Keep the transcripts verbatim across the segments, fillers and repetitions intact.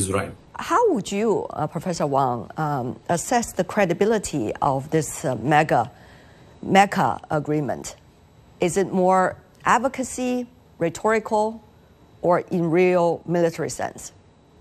Israel. How would you, uh, Professor Wang, um, assess the credibility of this uh, mega Mecca agreement? Is it more advocacy, rhetorical, or in real military sense?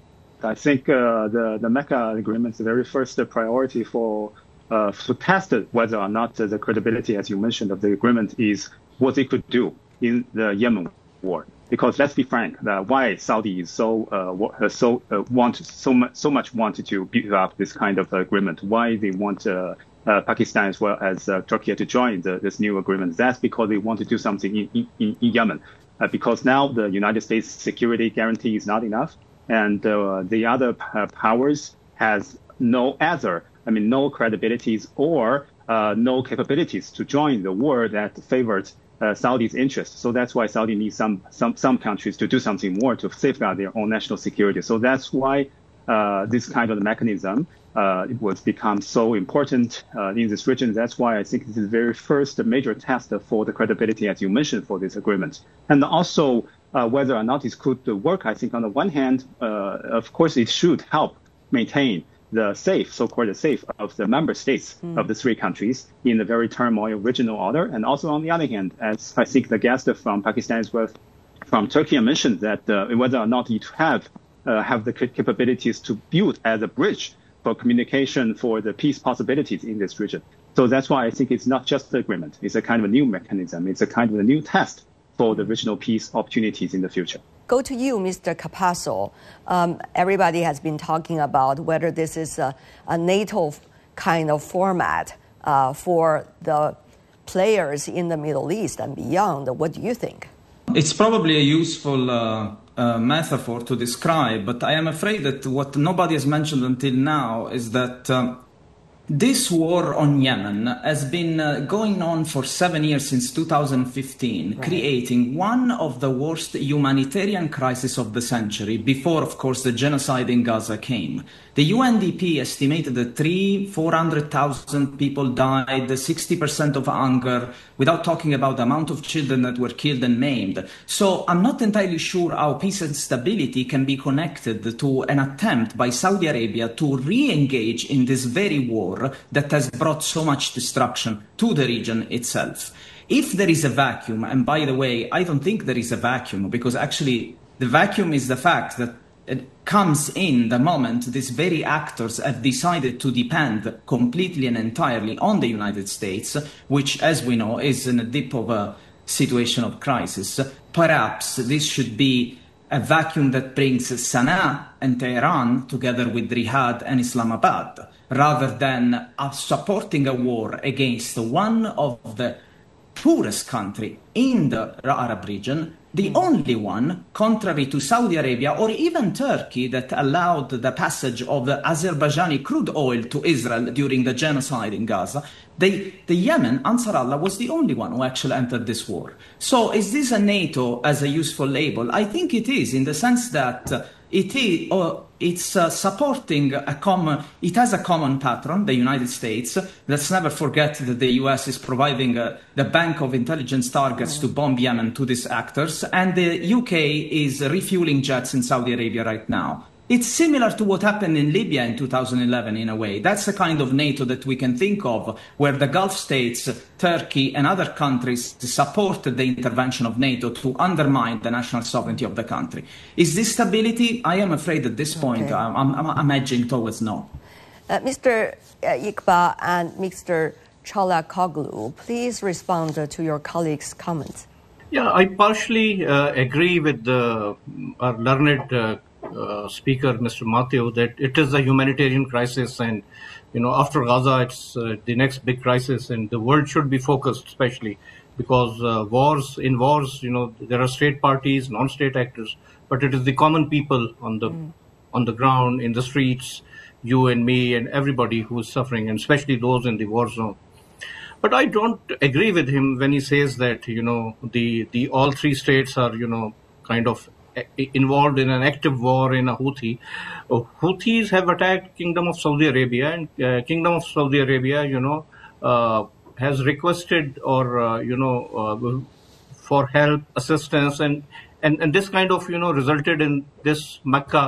I think uh, the, the Mecca agreement is the very first priority for uh, to test whether or not the credibility, as you mentioned, of the agreement is what it could do in the Yemen war. Because let's be frank, uh, why Saudi is so uh, so uh, want so much so much wanted to build up this kind of agreement. Why they want uh, uh, Pakistan as well as uh, Turkey to join the, this new agreement? That's because they want to do something in in, in Yemen. Uh, because now the United States security guarantee is not enough, and uh, the other uh, powers has no other, I mean, no credibilities or uh, no capabilities to join the war that favored Uh, Saudi's interest. So that's why Saudi needs some, some, some countries to do something more to safeguard their own national security. So that's why uh, this kind of mechanism uh, it was become so important uh, in this region. That's why I think this is the very first major test for the credibility, as you mentioned, for this agreement. And also uh, whether or not it could work, I think on the one hand, uh, of course, it should help maintain the safe, so-called safe of the member states mm. of the three countries in a very turmoil regional order. And also on the other hand, as I think the guest from Pakistan as well from Turkey mentioned that uh, whether or not you have uh, have the capabilities to build as a bridge for communication for the peace possibilities in this region. So that's why I think it's not just the agreement. It's a kind of a new mechanism. It's a kind of a new test for the regional peace opportunities in the future. Go to you, Mister Capasso. Um, everybody has been talking about whether this is a, a NATO kind of format uh, for the players in the Middle East and beyond. What do you think? It's probably a useful uh, uh, metaphor to describe, but I am afraid that what nobody has mentioned until now is that um, this war on Yemen has been uh, going on for seven years since two thousand fifteen, right, creating one of the worst humanitarian crises of the century, before, of course, the genocide in Gaza came. The U N D P estimated that three, four hundred thousand people died, sixty percent of hunger, without talking about the amount of children that were killed and maimed. So I'm not entirely sure how peace and stability can be connected to an attempt by Saudi Arabia to re-engage in this very war that has brought so much destruction to the region itself. If there is a vacuum, and by the way, I don't think there is a vacuum, because actually the vacuum is the fact that it comes in the moment these very actors have decided to depend completely and entirely on the United States, which, as we know, is in a dip of a situation of crisis. Perhaps this should be a vacuum that brings Sana'a and Tehran together with Riyadh and Islamabad, rather than uh, supporting a war against one of the poorest country in the Arab region, the only one, contrary to Saudi Arabia or even Turkey, that allowed the passage of the Azerbaijani crude oil to Israel during the genocide in Gaza. They, the Yemen, Ansar Allah, was the only one who actually entered this war. So is this a NATO as a useful label? I think it is, in the sense that uh, it is, uh, it's uh, supporting a common, it has a common patron, the United States. Let's never forget that the U S is providing uh, the bank of intelligence targets to bomb Yemen to these actors, and the U K is refueling jets in Saudi Arabia right now. It's similar to what happened in Libya in two thousand eleven, in a way. That's the kind of NATO that we can think of, where the Gulf states, Turkey and other countries supported the intervention of NATO to undermine the national sovereignty of the country. Is this stability? I am afraid at this point okay. I'm, I'm, I'm edging towards no. Uh, Mister Iqbal and Mister Çolakoglu, please respond to your colleagues' comments. Yeah, I partially uh, agree with the, our learned uh, Uh, speaker, Mister Matthew, that it is a humanitarian crisis, and you know, after Gaza, it's uh, the next big crisis, and the world should be focused, especially because uh, wars, in wars, you know, there are state parties, non-state actors, but it is the common people on the mm. on the ground, in the streets, you and me and everybody who is suffering, and especially those in the war zone. But I don't agree with him when he says that, you know, the the all three states are, you know, kind of involved in an active war in a Houthi. Uh, Houthis have attacked Kingdom of Saudi Arabia, and uh, Kingdom of Saudi Arabia, you know, uh, has requested or, uh, you know, uh, for help, assistance, and, and, and this kind of, you know, resulted in this Mecca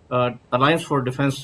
uh, Alliance for Defense